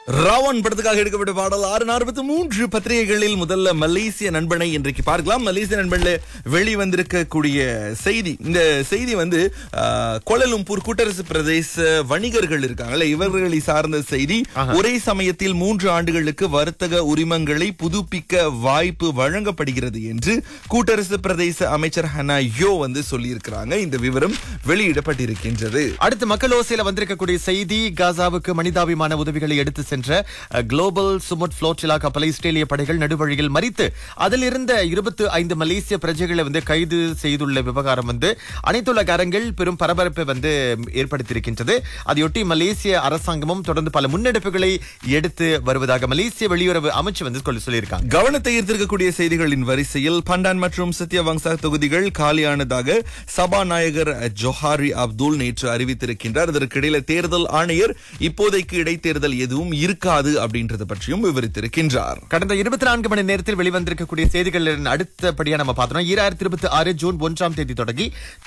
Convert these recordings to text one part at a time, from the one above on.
ராவன் படத்துக்காக எடுக்கப்பட்ட பாடல் 6:43 பத்திரிகைகளில் முதல்ல மலேசிய நண்பனை இன்றைக்கு பார்க்கலாம். மலேசிய நண்பன்ல வெளிவந்திருக்கக்கூடிய செய்தி, இந்த செய்தி வந்து கோலாலம்பூர் கூட்டரசு பிரதேச வணிகர்கள் இருக்காங்கல்ல, இவர்களை சார்ந்த செய்தி. ஒரே சமயத்தில் 3 ஆண்டுகளுக்கு வர்த்தக உரிமங்களை புதுப்பிக்க வாய்ப்பு வழங்கப்படுகிறது என்று கூட்டரசு பிரதேச அமைச்சர் ஹனா யோ வந்து சொல்லியிருக்கிறாங்க. இந்த விவரம் வெளியிடப்பட்டிருக்கின்றது. அடுத்து மக்களோசையில வந்திருக்கக்கூடிய செய்தி, காசாவுக்கு மனிதாபிமான உதவிகளை எடுத்து சென்ற குளோபல் சுமுட் புளோட்டிலா கப்பலை இஸ்ரேலிய படைகள் நடுவழியில் மறித்து அதில் இருந்த 25 மலேசிய பிரஜைகளை வந்து கைது செய்துள்ள விவகாரம் வந்து அனைத்துலக அரங்கில் பெரும் பரபரப்பை வந்து ஏற்படுத்தியிருக்கின்றது. அதையொட்டி மலேசிய அரசாங்கமும் தொடர்ந்து பல முன்னெடுப்புகளை எடுத்து வருவதாக மலேசிய வெளியுறவு அமைச்சு வந்து சொல்லியிருக்காங்க. கவனத்தை ஈர்த்திருக்கக்கூடிய செய்திகளின் வரிசையில் பண்டான் மற்றும் சத்யவங்சா தொகுதிகள் காலியானதாக சபாநாயகர் ஜொஹாரி அப்துல் நேற்று அறிவித்திருக்கின்றார். இதற்கிடையில தேர்தல் ஆணையர் இப்போதைக்கு இடைத்தேர்தல் எதுவும் இருக்காது அப்படின்றத பற்றியும் விவரித்திருக்கின்றார். கடந்த 24 மணி நேரத்தில் வெளிவந்திருக்கக்கூடிய செய்திகளின் அடுத்தபடியா நம்ம பார்த்தோம். 2026 ஜூன் 1ஆம் தேதி தொடங்கி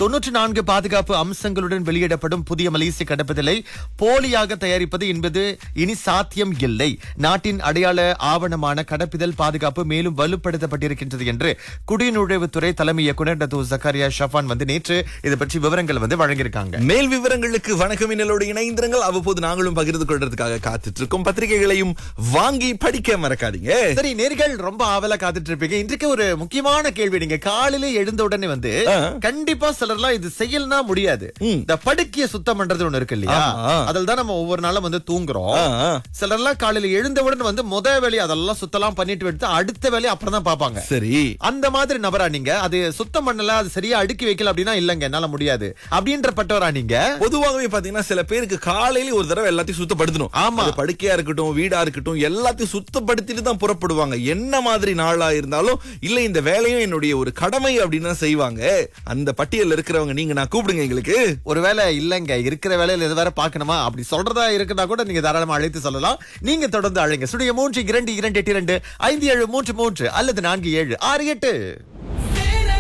94 பாதுகாப்பு அம்சங்களுடன் வெளியிடப்படும் புதிய மலேசிய கடற்பதிலை போலியாக தயாரிப்பது என்பது இனி சாத்தியம் இல்லை. நாட்டின் அடையாள ஆவணமான கடற்பிதழ் பாதுகாப்பு மேலும் வலுப்படுத்தப்பட்டிருக்கின்றது என்று குடிநுழைவுத்துறை தலைமை இயக்குநர் டத்து ஜக்காரியா ஷஃபான் வந்து நேற்று இது பற்றி விவரங்கள் வந்து வழங்கியிருக்காங்க. மேல் விவரங்களுக்கு வணக்கம் இன்னலோடு இணைந்திருங்கள். அவ்வப்போது நாங்களும் பகிர்ந்து கொள்றதுக்காக காத்துட்டு இருக்கோம். பத்திரிகைகளையும் வாங்கி படிக்க மறக்காதீங்க. சரி, நேர்கள் ரொம்ப ஆவலா காத்துட்டு இருப்பீங்க. இன்றைக்கு ஒரு முக்கியமான கேள்வி. நீங்க காலையில எழுந்த உடனே வந்து கண்டிப்பா சிலர்லாம் இது செய்யலனா முடியாது. இந்த படுக்கைய சுத்தம் பண்றது ஒண்ணு இருக்கு இல்லையா, அதில் தான் நம்ம ஒவ்வொரு நாளும் வந்து தூங்குறோம். சிலர்லாம் காலையில எழுந்தவுடன் வந்து முத வேலையை அதெல்லாம் சுத்தலாம் பண்ணிட்டு எடுத்து அடுத்த வேலையை அப்புறம் தான் பாப்பாங்க. சரி, அந்த மாதிரி நபரா நீங்க? அது சுத்தம் பண்ணல, அது சரியா அடுக்கி வைக்கல அப்படின்னா இல்லங்க என்னால முடியாது அப்படின்றப்பட்டவரா நீங்க? பொதுவாகவே பாத்தீங்கன்னா சில பேருக்கு காலையில ஒரு தடவை எல்லாத்தையும் சுத்தப்படுத்தணும். ஆமா, படுக்கையா இருக்கட்டும் வீடா இருக்கட்டும் எல்லாத்தையும் சுத்தப்படுத்திட்டு தான் புறப்படுவாங்க. என்ன மாதிரி நாளா இருந்தாலும் இல்ல இந்த வேலையும் என்னுடைய ஒரு கடமை அப்படின்னு செய்வாங்க. அந்த பட்டியல் இருக்கிறவங்க நீங்க நான் கூப்பிடுங்க எங்களுக்கு. ஒருவேளை இல்லங்க இருக்கிற வேலையில எது வேற பாக்கணுமா அப்படி சொல்றதா இருக்குன்னா கூட நீங்க தாராளமா அழைத்து சொல்லலாம். நீங்க தொடர்ந்து அழைங்க. 3 2 2 8 2 5 7 3 3 அல்லது 4 7 6 8.